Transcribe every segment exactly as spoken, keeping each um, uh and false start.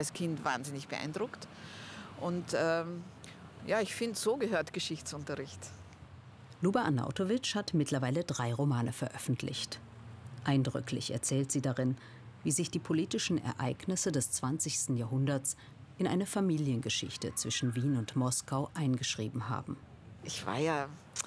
als Kind wahnsinnig beeindruckt. Und ähm, ja, ich finde, so gehört Geschichtsunterricht. Luba Arnautovic hat mittlerweile drei Romane veröffentlicht. Eindrücklich erzählt sie darin, wie sich die politischen Ereignisse des zwanzigsten Jahrhunderts in eine Familiengeschichte zwischen Wien und Moskau eingeschrieben haben. Ich war ja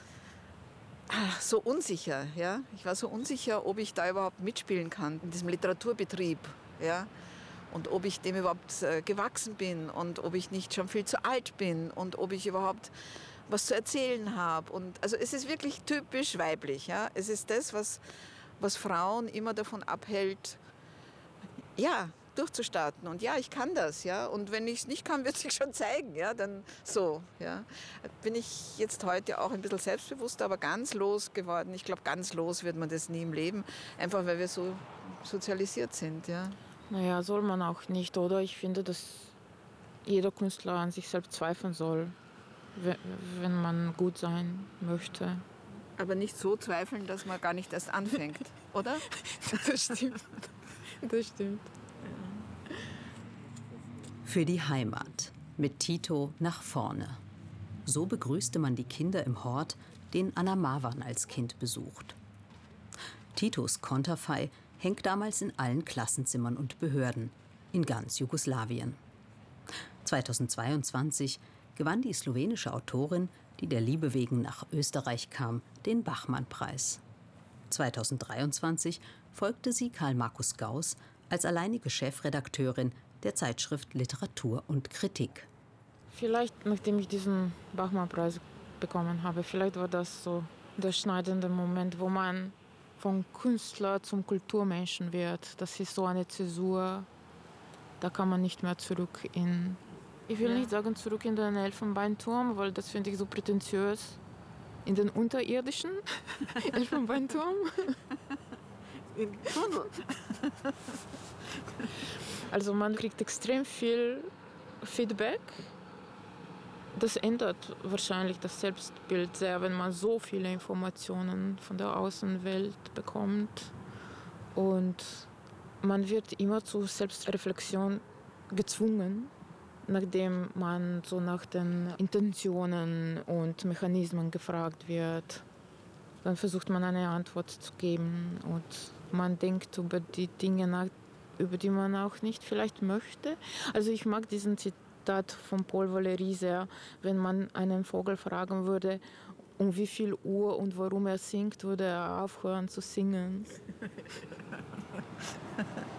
so unsicher. Ja? Ich war so unsicher, ob ich da überhaupt mitspielen kann, in diesem Literaturbetrieb. Ja? Und ob ich dem überhaupt äh, gewachsen bin und ob ich nicht schon viel zu alt bin und ob ich überhaupt was zu erzählen habe. Und also es ist wirklich typisch weiblich. Ja? Es ist das, was, was Frauen immer davon abhält, ja, durchzustarten. Und ja, ich kann das. Ja? Und wenn ich es nicht kann, wird es sich schon zeigen. Ja? Dann so. Ja? Bin ich jetzt heute auch ein bisschen selbstbewusster, aber ganz los geworden. Ich glaube, ganz los wird man das nie im Leben. Einfach, weil wir so sozialisiert sind. Ja? Naja, soll man auch nicht, oder? Ich finde, dass jeder Künstler an sich selbst zweifeln soll, wenn man gut sein möchte. Aber nicht so zweifeln, dass man gar nicht erst anfängt, oder? Das stimmt. Das stimmt. Für die Heimat. Mit Tito nach vorne. So begrüßte man die Kinder im Hort, den Anna Marwan als Kind besucht. Titos Konterfei hängt damals in allen Klassenzimmern und Behörden in ganz Jugoslawien. zweitausendzweiundzwanzig gewann die slowenische Autorin, die der Liebe wegen nach Österreich kam, den Bachmann-Preis. zweitausenddreiundzwanzig folgte sie Karl Markus Gauss als alleinige Chefredakteurin der Zeitschrift Literatur und Kritik. Vielleicht, nachdem ich diesen Bachmann-Preis bekommen habe, vielleicht war das so der schneidende Moment, wo man vom Künstler zum Kulturmenschen wird. Das ist so eine Zäsur, da kann man nicht mehr zurück in, ich will ja. nicht sagen zurück in den Elfenbeinturm, weil das finde ich so prätentiös, in den unterirdischen Elfenbeinturm. In Tunnel. Also man kriegt extrem viel Feedback. Das ändert wahrscheinlich das Selbstbild sehr, wenn man so viele Informationen von der Außenwelt bekommt. Und man wird immer zur Selbstreflexion gezwungen, nachdem man so nach den Intentionen und Mechanismen gefragt wird. Dann versucht man eine Antwort zu geben und man denkt über die Dinge nach, über die man auch nicht vielleicht möchte. Also ich mag diesen Zitat von Paul Valéry sehr, wenn man einen Vogel fragen würde, um wie viel Uhr und warum er singt, würde er aufhören zu singen.